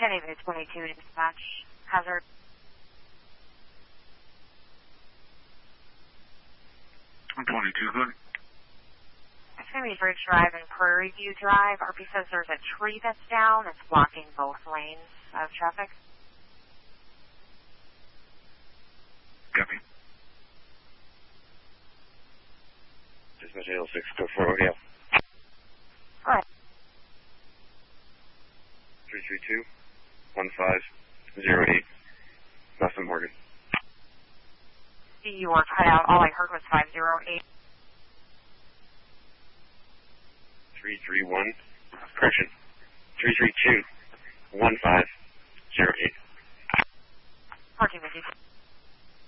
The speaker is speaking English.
Kennedy 22 dispatch. Hazard. I'm 22, good. It's going to be Bridge Drive and Prairie View Drive. RP says there's a tree that's down. It's blocking both lanes of traffic. Copy. Dispatch 806, go forward, yeah. Go ahead. 332-1508, Nelson Morgan. You were cut out. All I heard was 508. 331, correction, 332-1508. Parking with you.